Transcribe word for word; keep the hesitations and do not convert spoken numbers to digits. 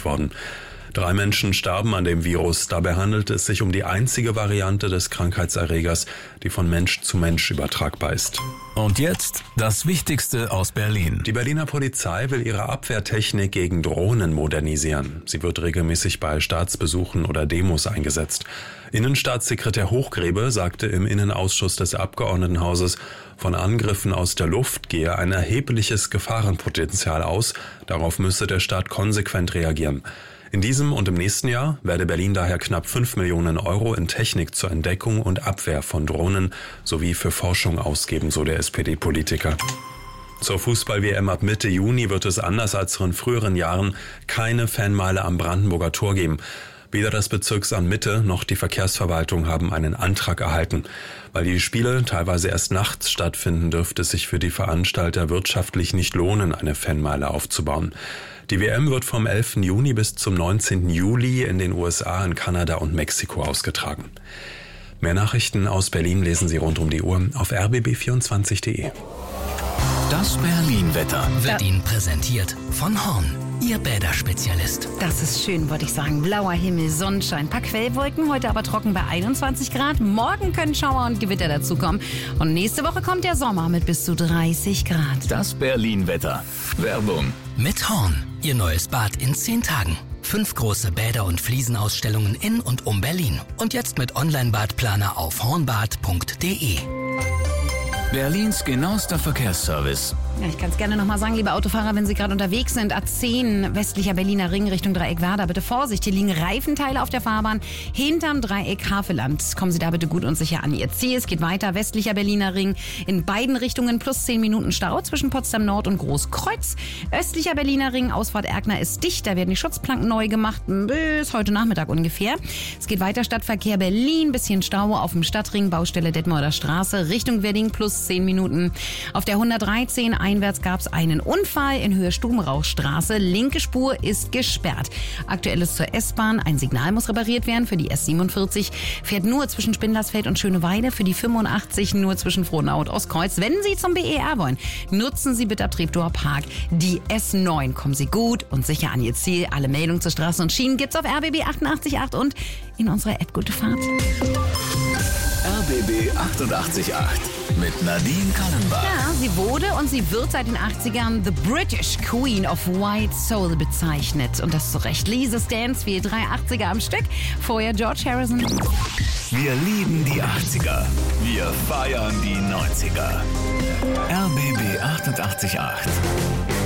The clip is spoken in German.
getestet worden. Drei Menschen starben an dem Virus. Dabei handelt es sich um die einzige Variante des Krankheitserregers, die von Mensch zu Mensch übertragbar ist. Und jetzt das Wichtigste aus Berlin. Die Berliner Polizei will ihre Abwehrtechnik gegen Drohnen modernisieren. Sie wird regelmäßig bei Staatsbesuchen oder Demos eingesetzt. Innenstaatssekretär Hochgrebe sagte im Innenausschuss des Abgeordnetenhauses, von Angriffen aus der Luft gehe ein erhebliches Gefahrenpotenzial aus. Darauf müsse der Staat konsequent reagieren. In diesem und im nächsten Jahr werde Berlin daher knapp fünf Millionen Euro in Technik zur Entdeckung und Abwehr von Drohnen sowie für Forschung ausgeben, so der S P D-Politiker. Zur Fußball-W M ab Mitte Juni wird es anders als in früheren Jahren keine Fanmeile am Brandenburger Tor geben. Weder das Bezirksamt Mitte noch die Verkehrsverwaltung haben einen Antrag erhalten. Weil die Spiele teilweise erst nachts stattfinden, dürfte es sich für die Veranstalter wirtschaftlich nicht lohnen, eine Fanmeile aufzubauen. Die W M wird vom elften Juni bis zum neunzehnten Juli in den U S A, in Kanada und Mexiko ausgetragen. Mehr Nachrichten aus Berlin lesen Sie rund um die Uhr auf r b b vierundzwanzig punkt d e. Das Berlin-Wetter wird Ihnen präsentiert von Horn, Ihr Bäderspezialist. Das ist schön, würde ich sagen. Blauer Himmel, Sonnenschein, paar Quellwolken, heute aber trocken bei einundzwanzig Grad. Morgen können Schauer und Gewitter dazukommen. Und nächste Woche kommt der Sommer mit bis zu dreißig Grad. Das Berlin-Wetter. Werbung. Mit Horn, Ihr neues Bad in zehn Tagen. Fünf große Bäder- und Fliesenausstellungen in und um Berlin. Und jetzt mit Online-Badplaner auf hornbad punkt d e. Berlins genauester Verkehrsservice. Ja, ich kann es gerne nochmal sagen, liebe Autofahrer, wenn Sie gerade unterwegs sind, A zehn, westlicher Berliner Ring Richtung Dreieck Werder, bitte Vorsicht, hier liegen Reifenteile auf der Fahrbahn hinterm Dreieck Haveland. Kommen Sie da bitte gut und sicher an Ihr Ziel. Es geht weiter, westlicher Berliner Ring in beiden Richtungen plus zehn Minuten Stau zwischen Potsdam Nord und Großkreuz. Östlicher Berliner Ring, Ausfahrt Erkner ist dicht, da werden die Schutzplanken neu gemacht, bis heute Nachmittag ungefähr. Es geht weiter, Stadtverkehr Berlin, bisschen Stau auf dem Stadtring, Baustelle Detmolder Straße, Richtung Wedding plus zehn Minuten. Auf der hundertdreizehn einwärts gab es einen Unfall in Höhe Stubenrauchstraße. Linke Spur ist gesperrt. Aktuelles zur S-Bahn. Ein Signal muss repariert werden. Für die S siebenundvierzig fährt nur zwischen Spindlersfeld und Schöneweide. Für die fünfundachtzig nur zwischen Frohnau und Ostkreuz. Wenn Sie zum B E R wollen, nutzen Sie bitte ab Treptower Park die S neun. Kommen Sie gut und sicher an Ihr Ziel. Alle Meldungen zu Straßen und Schienen gibt's auf R B B achtundachtzig Punkt acht und in unserer App Gute Fahrt. R B B achtundachtzig Punkt acht mit Nadine Kallenbach. Ja, sie wurde und sie wird seit den achtzigern The British Queen of White Soul bezeichnet. Und das zu Recht. Lisa Stansfield, drei achtziger am Stück. Vorher George Harrison. Wir lieben die achtziger. Wir feiern die neunziger. R B B achtundachtzig Punkt acht.